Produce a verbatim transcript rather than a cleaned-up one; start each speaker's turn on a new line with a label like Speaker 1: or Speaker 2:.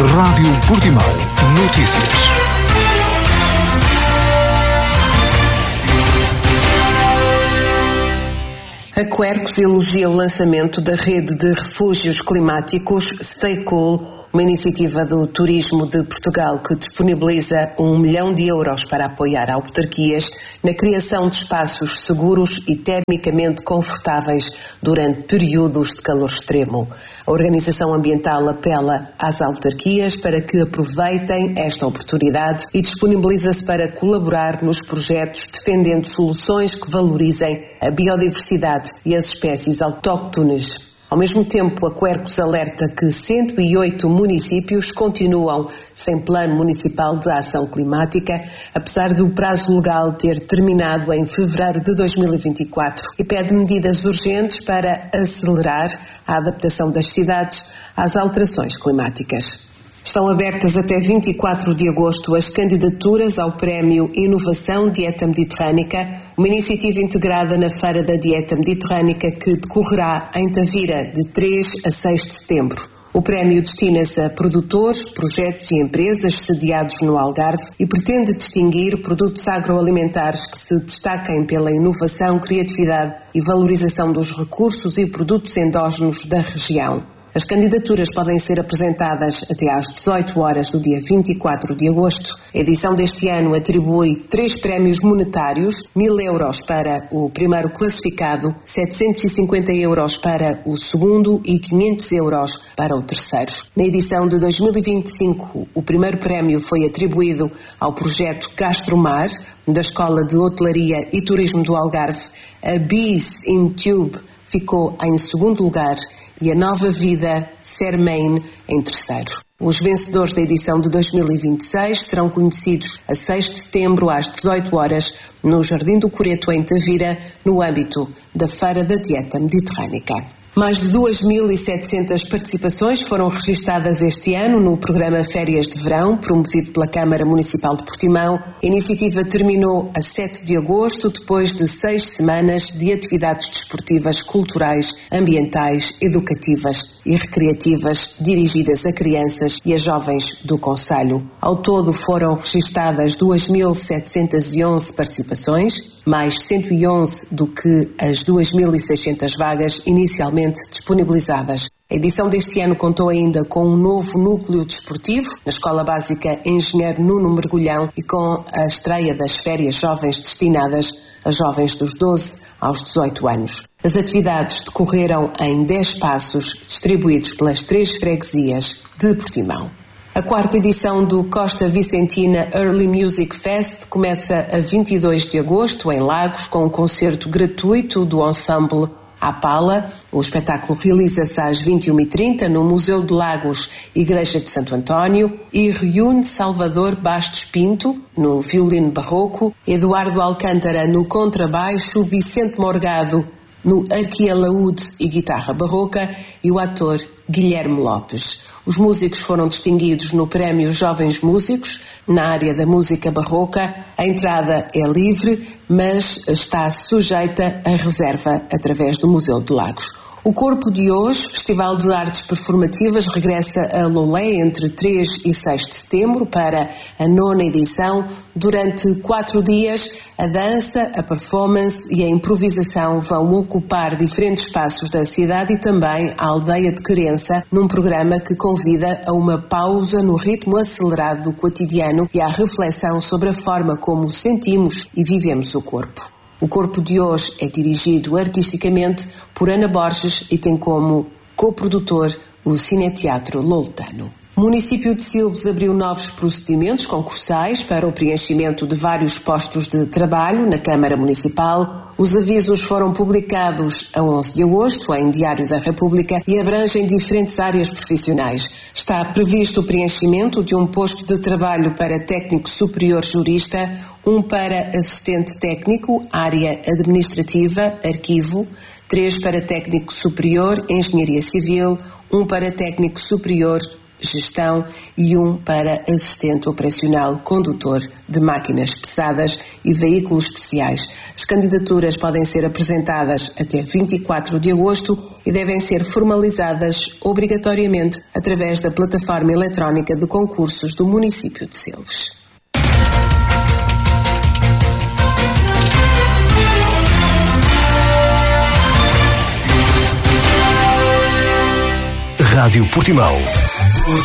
Speaker 1: Rádio Portimão. Notícias.
Speaker 2: A Quercus elogia o lançamento da rede de refúgios climáticos Stay Cool, uma iniciativa do Turismo de Portugal que disponibiliza um milhão de euros para apoiar autarquias na criação de espaços seguros e termicamente confortáveis durante períodos de calor extremo. A organização ambiental apela às autarquias para que aproveitem esta oportunidade e disponibiliza-se para colaborar nos projetos defendendo soluções que valorizem a biodiversidade e as espécies autóctones. Ao mesmo tempo, a Quercus alerta que cento e oito municípios continuam sem plano municipal de ação climática, apesar do prazo legal ter terminado em fevereiro de dois mil e vinte e quatro, e pede medidas urgentes para acelerar a adaptação das cidades às alterações climáticas. Estão abertas até vinte e quatro de agosto as candidaturas ao Prémio Inovação Dieta Mediterrânica, uma iniciativa integrada na Feira da Dieta Mediterrânica que decorrerá em Tavira de três a seis de setembro. O prémio destina-se a produtores, projetos e empresas sediados no Algarve e pretende distinguir produtos agroalimentares que se destaquem pela inovação, criatividade e valorização dos recursos e produtos endógenos da região. As candidaturas podem ser apresentadas até às dezoito horas do dia vinte e quatro de agosto. A edição deste ano atribui três prémios monetários, mil euros para o primeiro classificado, setecentos e cinquenta euros para o segundo e quinhentos euros para o terceiro. Na edição de dois mil e vinte e cinco, o primeiro prémio foi atribuído ao projeto Gastromar, da Escola de Hotelaria e Turismo do Algarve. A Bees in Tube ficou em segundo lugar e a Nova Vida Sermain em terceiro. Os vencedores da edição de dois mil e vinte e seis serão conhecidos a seis de setembro às dezoito horas no Jardim do Coreto em Tavira, no âmbito da Feira da Dieta Mediterrânica. Mais de duas mil e setecentas participações foram registadas este ano no programa Férias de Verão, promovido pela Câmara Municipal de Portimão. A iniciativa terminou a sete de agosto, depois de seis semanas de atividades desportivas, culturais, ambientais, educativas e recreativas dirigidas a crianças e a jovens do concelho. Ao todo foram registadas duas mil setecentas e onze participações, mais cento e onze do que as duas mil e seiscentas vagas inicialmente disponibilizadas. A edição deste ano contou ainda com um novo núcleo desportivo na Escola Básica Engenheiro Nuno Mergulhão e com a estreia das férias jovens destinadas a jovens dos doze aos dezoito anos. As atividades decorreram em dez espaços distribuídos pelas três freguesias de Portimão. A quarta edição do Costa Vicentina Early Music Fest começa a vinte e dois de agosto em Lagos com um concerto gratuito do ensemble A Pala. O espetáculo realiza-se às vinte e uma e trinta no Museu de Lagos, Igreja de Santo António, e reúne Salvador Bastos Pinto no violino barroco, Eduardo Alcântara no contrabaixo, Vicente Morgado no arquialaúde e guitarra barroca e o ator Guilherme Lopes. Os músicos foram distinguidos no Prémio Jovens Músicos, na área da música barroca. A entrada é livre, mas está sujeita a reserva através do Museu de Lagos. O Corpo de Hoje, Festival de Artes Performativas, regressa a Loulé entre três e seis de setembro para a nona edição. Durante quatro dias, a dança, a performance e a improvisação vão ocupar diferentes espaços da cidade e também a aldeia de Querença, num programa que convida a uma pausa no ritmo acelerado do cotidiano e à reflexão sobre a forma como sentimos e vivemos o corpo. O Corpo de Hoje é dirigido artisticamente por Ana Borges e tem como coprodutor o Cineteatro Loutano. O município de Silves abriu novos procedimentos concursais para o preenchimento de vários postos de trabalho na Câmara Municipal. Os avisos foram publicados a onze de agosto em Diário da República e abrangem diferentes áreas profissionais. Está previsto o preenchimento de um posto de trabalho para técnico superior jurista, um para assistente técnico, área administrativa, arquivo, três para técnico superior, engenharia civil, um para técnico superior, gestão e um para assistente operacional condutor de máquinas pesadas e veículos especiais. As candidaturas podem ser apresentadas até vinte e quatro de agosto e devem ser formalizadas obrigatoriamente através da plataforma eletrónica de concursos do município de Silves.
Speaker 1: Rádio Portimão.